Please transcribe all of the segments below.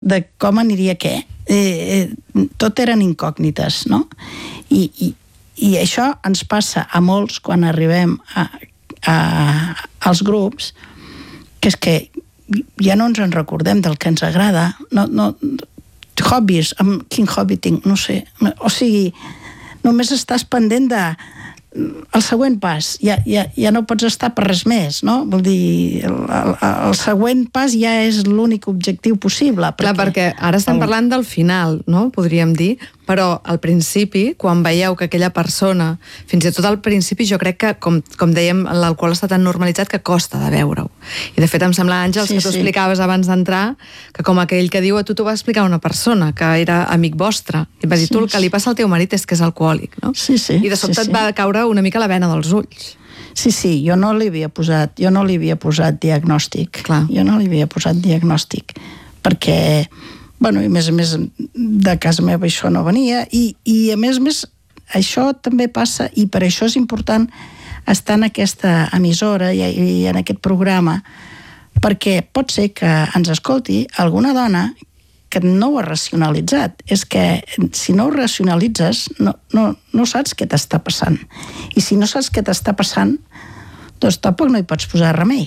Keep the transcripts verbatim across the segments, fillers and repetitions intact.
de com aniria què. Eh, eh, tot eren incògnites, no? I, i, i això ens passa a molts quan arribem a, a, als grups, que és que ja no ens en recordem del que ens agrada. No, no, hobbies, amb quin hobby tinc? No sé. O sigui, només estàs pendent de el següent pas, ja, ja, ja no pots estar per res més, no? Vol dir, el, el, el següent pas ja és l'únic objectiu possible. Perquè... Clar, perquè ara estem el... parlant del final, no? Podríem dir, però al principi, quan veieu que aquella persona, fins i tot al principi, jo crec que, com, com dèiem, l'alcohol està tan normalitzat que costa de veure-ho. I de fet em sembla, Àngels, sí, que tu sí. explicaves abans d'entrar, que com aquell que diu, a tu t'ho va explicar una persona que era amic vostre, i va dir, sí, tu el que li passa al teu marit és que és alcohòlic, no? Sí, sí. I de sobte sí, sí. et va caure una mica la vena dels ulls. Sí, sí, jo no li havia posat, jo no li havia posat diagnòstic. Clar. Jo no li havia posat diagnòstic, perquè, bueno, i a més a més de casa meva això no venia, i, i a més a més això també passa, i per això és important estar en aquesta emissora i, i en aquest programa, perquè pot ser que ens escolti alguna dona que no ho ha racionalitzat. És que si no ho racionalitzes, no, no, no saps què t'està passant. I si no saps què t'està passant, doncs tampoc no hi pots posar remei.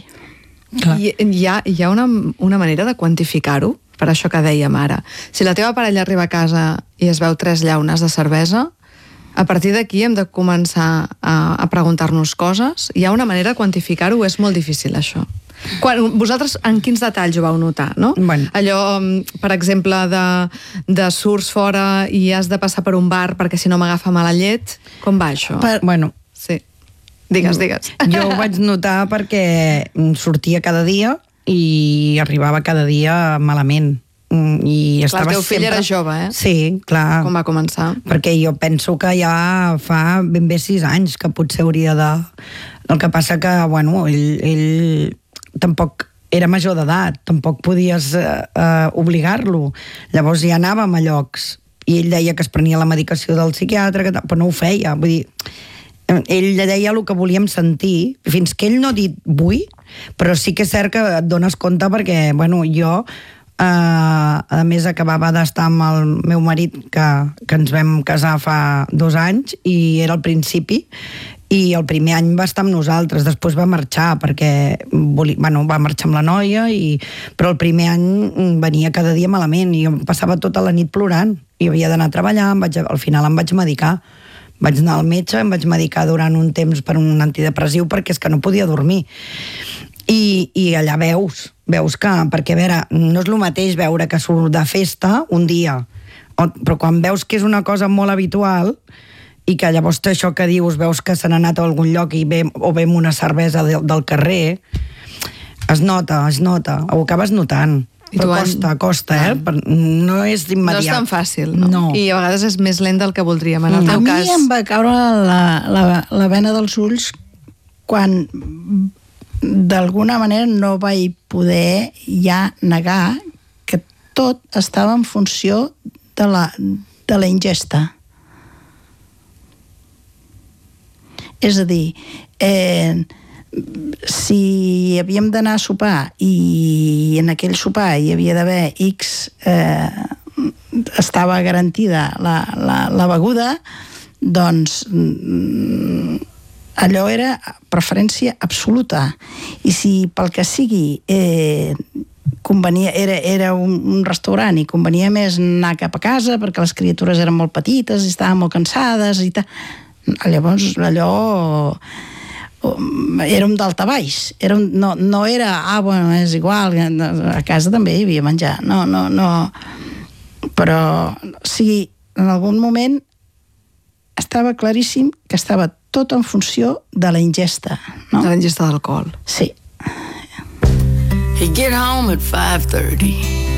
I hi ha, hi ha una, una manera de quantificar-ho, per això que dèiem ara. Si la teva parella arriba a casa i es veu tres llaunes de cervesa, a partir d'aquí hem de començar a, a preguntar-nos coses. Hi ha una manera de quantificar-ho, és molt difícil, això. Quan, vosaltres en quins detalls ho vau notar, no? Bueno. Allò, per exemple, de, de surts fora i has de passar per un bar perquè si no m'agafa mala llet, com va això? Per, bueno, sí. Digues, digues. Jo ho vaig notar perquè sortia cada dia i arribava cada dia malament. I estava clar, el teu fill sempre... era jove, eh? Sí, clar. Com va començar? Perquè jo penso que ja fa ben bé sis anys que potser hauria de... El que passa que, bueno, ell, ell tampoc era major d'edat, tampoc podies eh, eh, obligar-lo. Llavors ja anàvem a llocs i ell deia que es prenia la medicació del psiquiatre, que, però no ho feia. Vull dir, ell deia el que volíem sentir, fins que ell no ha dit vull, però sí que és cert que et dones compte perquè, bueno, jo... Uh, a més acabava d'estar amb el meu marit que, que ens vam casar fa dos anys i era al principi i el primer any va estar amb nosaltres, després va marxar perquè volia, bueno, va marxar amb la noia i, però el primer any venia cada dia malament i jo passava tota la nit plorant i havia d'anar a treballar, em vaig, al final em vaig medicar, vaig anar al metge, em vaig medicar durant un temps per un antidepressiu perquè és que no podia dormir. I, i allà veus, veus que, perquè a veure, no és el mateix veure que surt de festa un dia, o, però quan veus que és una cosa molt habitual i que llavors això que dius, veus que se n'ha anat a algun lloc i ve, o ve una cervesa de, del carrer, es nota, es nota, ho acabes notant. I però costa, costa, eh? Ah. No és immediat. No és tan fàcil, no? No. I a vegades és més lent del que voldríem. En el teu a cas... mi em va caure la, la, la vena dels ulls quan d'alguna manera no vaig poder ja negar que tot estava en funció de la, de la ingesta. És a dir, eh, si havíem d'anar a sopar i en aquell sopar hi havia d'haver X, eh, estava garantida la, la, la beguda, doncs allò era preferència absoluta. I si pel que sigui eh, convenia, era, era un, un restaurant i convenia més anar cap a casa perquè les criatures eren molt petites i estaven molt cansades i tal, llavors allò era un daltabaix, era un, no, no era, ah, bueno, és igual, a casa també hi havia menjar, no, no, no, però sí, en algun moment estava claríssim que estava tot en funció de la ingesta, no? De la ingesta d'alcohol. Sí. He'd get home at five thirty.